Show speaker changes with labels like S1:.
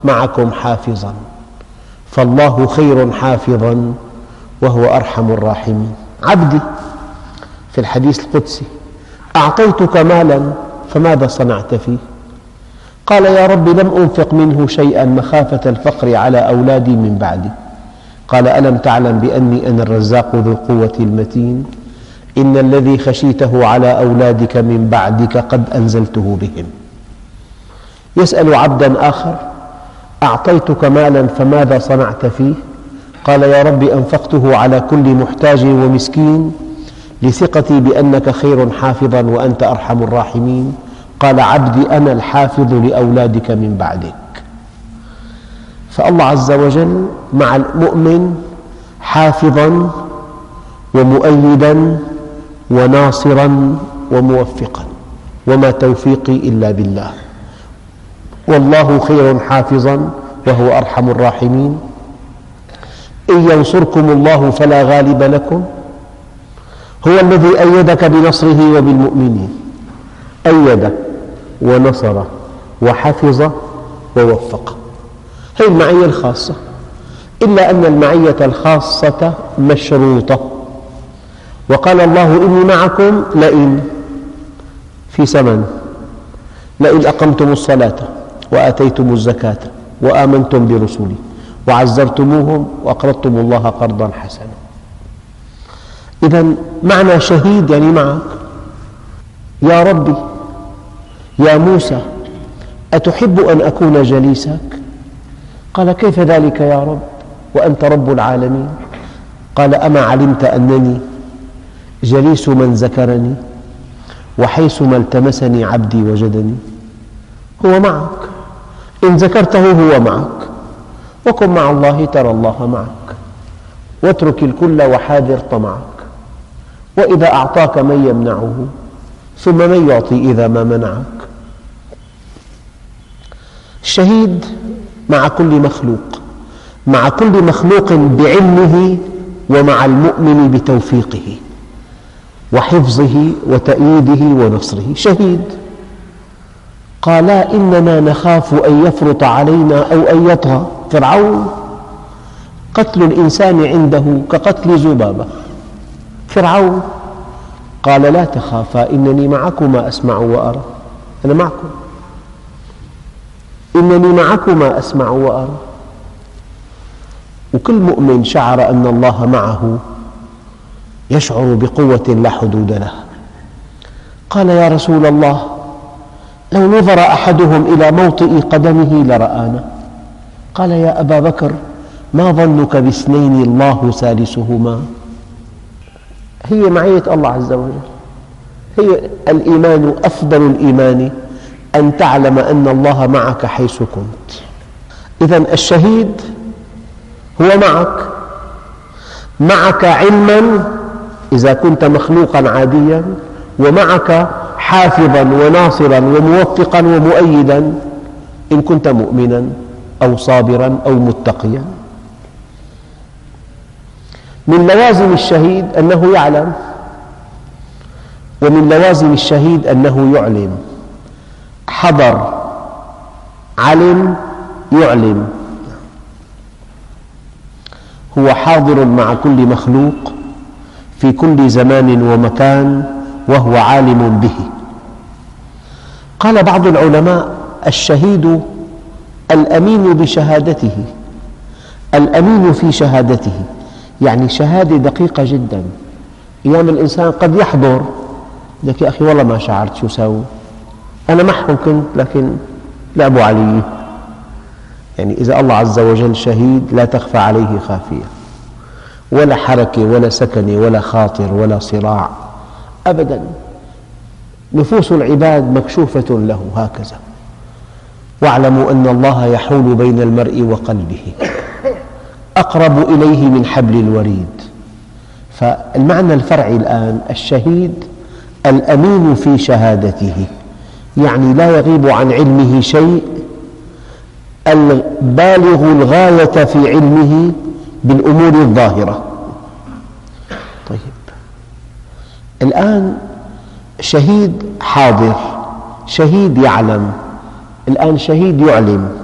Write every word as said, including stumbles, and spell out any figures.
S1: معكم حافظا فالله خير حافظا وهو أرحم الراحمين. عبدي في الحديث القدسي: أعطيتك مالا فماذا صنعت فيه؟ قال: يا رب لم أنفق منه شيئا مخافة الفقر على أولادي من بعدي. قال: ألم تعلم بأني أنا الرزاق ذو القوة المتين؟ إن الذي خشيته على أولادك من بعدك قد أنزلته بهم. يسأل عبدا آخر: أعطيتك مالا فماذا صنعت فيه؟ قال: يا رب أنفقته على كل محتاج ومسكين لثقتي بأنك خير حافظا وأنت أرحم الراحمين. قال: عبدي أنا الحافظ لأولادك من بعدك. فالله عز وجل مع المؤمن حافظا ومؤيدا وناصرا وموفقا، وما توفيقي إلا بالله، والله خير حافظا وهو أرحم الراحمين. إن ينصركم الله فلا غالب لكم، هو الذي أيدك بنصره وبالمؤمنين، أيد ونصر وحفظ ووفق. هذه المعية الخاصة، إلا أن المعية الخاصة مشروطة. وقال الله: إني معكم لئن في ثمن، لئن أقمتم الصلاة وآتيتم الزكاة وآمنتم برسلي وعزرتموهم وأقرضتم الله قرضا حسنا. إذن معنى شهيد يعني معك. يا ربي يا موسى أتحب أن أكون جليسك؟ قال: كيف ذلك يا رب وأنت رب العالمين؟ قال: أما علمت أنني جليس من ذكرني، وحيثما التمسني عبدي وجدني؟ هو معك، إن ذكرته هو معك، وكن مع الله ترى الله معك، واترك الكل وحاذر طمعك، وإذا أعطاك من يمنعه، ثم من يعطي إذا ما منعك. الشهيد مع كل مخلوق، مع كل مخلوق بعلمه، ومع المؤمن بتوفيقه وحفظه وتأييده ونصره. شهيد. قالا: إننا نخاف أن يفرط علينا أو أن يطغى. فرعون قتل الإنسان عنده كقتل ذبابة. فرعون قال: لا تخافا إنني معكما أسمع وأرى. أنا معكم، إنني معكما أسمع وأرى. وكل مؤمن شعر أن الله معه يشعر بقوة لا حدود لها. قال: يا رسول الله، لو نظر أحدهم إلى موطئ قدمه لرآنا. قال: يا أبا بكر، ما ظنك باثنين الله ثالثهما؟ هي معية الله عز وجل، هي الإيمان. أفضل الإيمان أن تعلم أن الله معك حيث كنت. إذن الشهيد هو معك، معك علما إذا كنت مخلوقا عاديا، ومعك حافظا وناصرا وموفقا ومؤيدا إن كنت مؤمنا أو صابرا أو متقيا. من لوازم الشهيد أنه يعلم، ومن لوازم الشهيد أنه يعلم. حضر، علم، يعلم. هو حاضر مع كل مخلوق في كل زمان ومكان، وهو عالم به. قال بعض العلماء: الشهيد الأمين بشهادته، الأمين في شهادته، يعني شهادة دقيقة جدا. أيام الإنسان قد يحضر لك: يا أخي والله ما شعرت شو سووا، أنا معهم كنت لكن لعبوا علي. يعني إذا الله عز وجل شهيد لا تخفى عليه خافية، ولا حركة ولا سكنة ولا خاطر ولا صراع أبدا. نفوس العباد مكشوفة له هكذا. واعلموا أن الله يحول بين المرء وقلبه، أقرب إليه من حبل الوريد. فالمعنى الفرعي الآن: الشهيد الأمين في شهادته، يعني لا يغيب عن علمه شيء، البالغ الغاية في علمه بالأمور الظاهرة. طيب، الآن شهيد حاضر، شهيد يعلم، الآن شهيد يعلم.